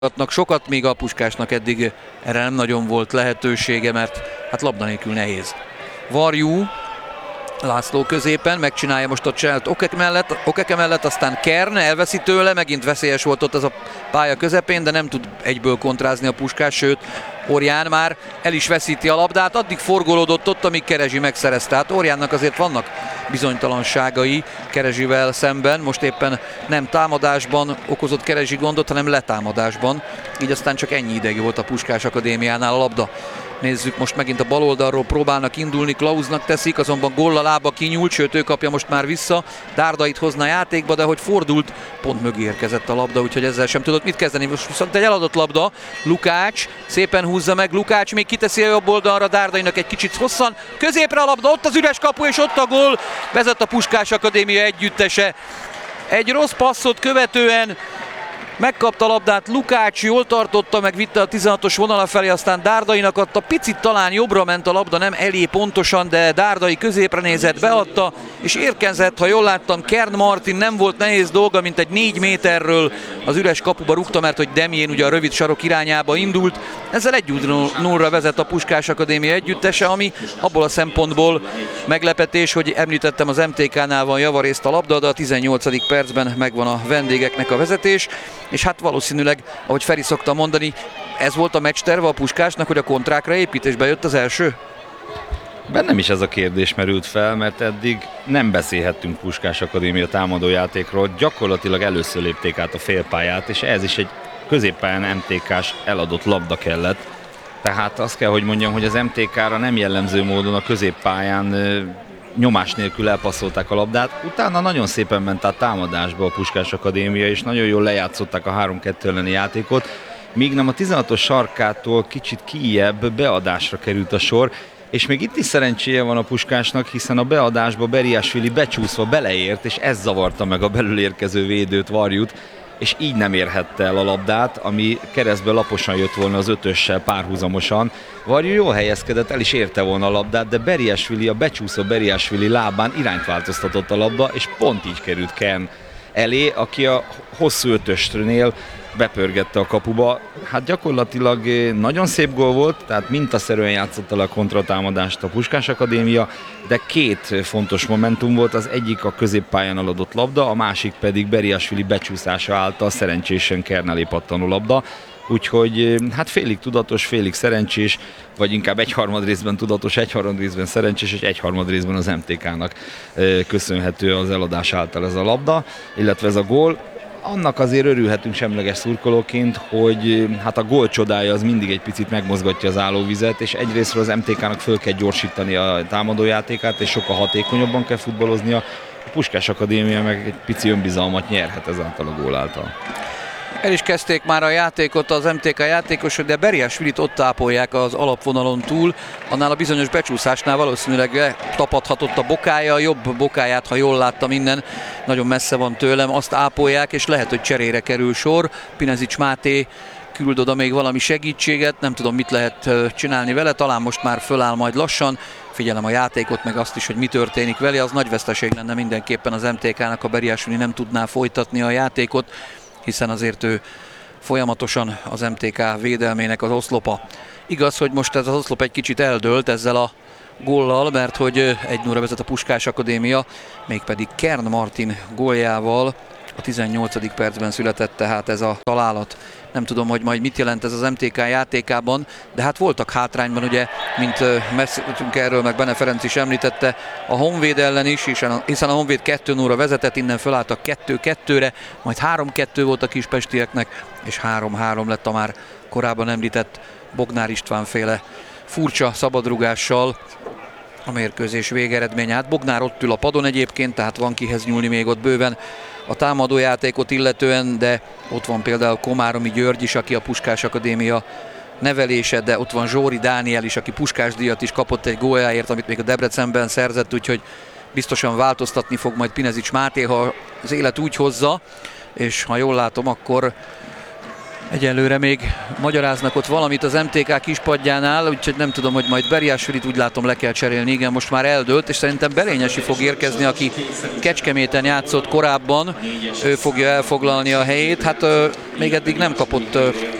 Sokat, még a Puskásnak eddig erre nem nagyon volt lehetősége, mert hát labda nélkül nehéz. Varjú, László középen, megcsinálja most a cselt Okeke mellett, aztán Kern elveszi tőle, megint veszélyes volt ott az a pálya közepén, de nem tud egyből kontrázni a Puskás, sőt Orján már el is veszíti a labdát, addig forgolódott ott, amíg Kerezsi megszerezte. Hát Orjánnak azért vannak bizonytalanságai Kerezsivel szemben, most éppen nem támadásban okozott Kerezsi gondot, hanem letámadásban, így aztán csak ennyi ideig volt a Puskás Akadémiánál a labda. Nézzük, most megint a bal oldalról próbálnak indulni, Klausnak teszik, azonban góllal lába kinyúlt, sőt ő kapja most már vissza. Dárdait hozna játékba, de hogy fordult, pont mögé érkezett a labda, úgyhogy ezzel sem tudott mit kezdeni. Most viszont egy eladott labda, Lukács szépen húzza meg, Lukács még kiteszi a jobb oldalra, Dárdainak egy kicsit hosszan, középre a labda, ott az üres kapu és ott a gól, vezet a Puskás Akadémia együttese. Egy rossz passzot követően megkapta a labdát Lukács, jól tartotta, meg vitte a 16-os vonala felé, aztán Dárdainak adta, picit talán jobbra ment a labda, nem elé pontosan, de Dárdai középre nézett, beadta, és érkezett, ha jól láttam, Kern Martin, nem volt nehéz dolga, mint egy 4 méterről az üres kapuba rúgta, mert hogy Demjén ugye a rövid sarok irányába indult. Ezzel 1-0-ra vezet a Puskás Akadémia együttese, ami abból a szempontból meglepetés, hogy említettem, az MTK-nál van javarészt a labda, de a 18. percben megvan a vendégeknek a vezetés. És hát valószínűleg, ahogy Feri szokta mondani, ez volt a meccs terve a Puskásnak, hogy a kontrákra épít, és bejött az első? Bennem is ez a kérdés merült fel, mert eddig nem beszélhettünk Puskás Akadémia támadójátékról, gyakorlatilag először lépték át a félpályát, és ez is egy középpályán MTK-s eladott labda kellett. Tehát azt kell, hogy mondjam, hogy az MTK-ra nem jellemző módon a középpályán nyomás nélkül elpasszolták a labdát, utána nagyon szépen ment át támadásba a Puskás Akadémia, és nagyon jól lejátszották a 3-2 elleni játékot, míg nem a 16-os sarkától kicsit kijjebb beadásra került a sor, és még itt is szerencséje van a Puskásnak, hiszen a beadásba Beriásvili becsúszva beleért, és ez zavarta meg a belül érkező védőt, Varjút, és így nem érhette el a labdát, ami keresztbe laposan jött volna az ötössel párhuzamosan. Varjú jól helyezkedett, el is érte volna a labdát, de Beriásvili, a becsúszó Beriásvili lábán irányt változtatott a labda, és pont így került Kern elé, aki a hosszú ötösnél bepörgette a kapuba. Hát gyakorlatilag nagyon szép gól volt, tehát mintaszerűen játszott el a kontratámadást a Puskás Akadémia, de két fontos momentum volt, az egyik a középpályán eladott labda, a másik pedig Beriásvili becsúszása által szerencsésen Kern elé pattanó labda. Úgyhogy hát félig tudatos, félig szerencsés, vagy inkább egyharmad részben tudatos, egyharmad részben szerencsés, és egyharmad részben az MTK-nak köszönhető az eladás által ez a labda, illetve ez a gól. Annak azért örülhetünk semleges szurkolóként, hogy hát a gól csodája az mindig egy picit megmozgatja az állóvizet, és egyrésztről az MTK-nak föl kell gyorsítani a támadójátékát, és sokkal hatékonyabban kell futballoznia. A Puskás Akadémia meg egy pici önbizalmat nyerhet ezáltal a gól által. El is kezdték már a játékot az MTK játékosok, de Beriásvilit ott tápolják az alapvonalon túl. Annál a bizonyos becsúszásnál valószínűleg tapadhatott a bokája, a jobb bokáját, ha jól láttam innen, nagyon messze van tőlem, azt ápolják, és lehet, hogy cserére kerül sor. Pinezics Máté küld oda még valami segítséget, nem tudom, mit lehet csinálni vele, talán most már föláll majd lassan. Figyelem a játékot, meg azt is, hogy mi történik vele, az nagy veszteség lenne mindenképpen az MTK-nak, ha Beriásvili nem tudná folytatni a játékot, hiszen azért ő folyamatosan az MTK védelmének az oszlopa. Igaz, hogy most ez az oszlop egy kicsit eldőlt ezzel a góllal, mert hogy 1-0-ra vezet a Puskás Akadémia, mégpedig Kern Martin góljával. A 18. percben született tehát ez a találat. Nem tudom, hogy majd mit jelent ez az MTK játékában, de hát voltak hátrányban, ugye, mint beszéltünk erről, meg Bene Ferenc is említette, a Honvéd ellen is, hiszen a Honvéd 2-0-ra vezetett, innen fölálltak 2-2-re, majd 3-2 volt a kispestieknek, és 3-3 lett a már korábban említett Bognár István féle furcsa szabadrugással a mérkőzés végeredménye. Hát Bognár ott ül a padon egyébként, tehát van kihez nyúlni még ott bőven a támadójátékot illetően, de ott van például Komáromi György is, aki a Puskás Akadémia nevelése, de ott van Zsóri Dániel is, aki Puskás díjat is kapott egy góljáért, amit még a Debrecenben szerzett, úgyhogy biztosan változtatni fog majd Pinezics Máté, ha az élet úgy hozza, és ha jól látom, akkor Egyelőre még magyaráznak ott valamit az MTK kispadjánál, úgyhogy nem tudom, hogy majd Beriásvilit úgy látom le kell cserélni, igen, most már eldőlt, és szerintem Berényesi fog érkezni, aki Kecskeméten játszott korábban, ő fogja elfoglalni a helyét, hát még eddig nem kapott